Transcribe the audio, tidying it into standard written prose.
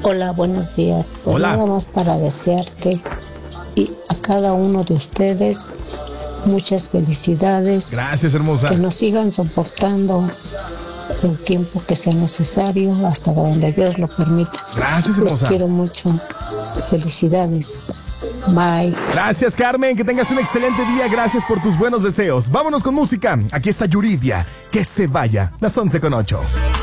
Hola, buenos días. Pues Hola. nada más para desearte y a cada uno de ustedes muchas felicidades. Gracias, hermosa. Que nos sigan soportando el tiempo que sea necesario hasta donde Dios lo permita. Gracias, Los hermosa. quiero mucho. Felicidades. Bye. Gracias, Carmen. Que tengas un excelente día. Gracias por tus buenos deseos. Vámonos con música. Aquí está Yuridia. Que se vaya. Las 11:08.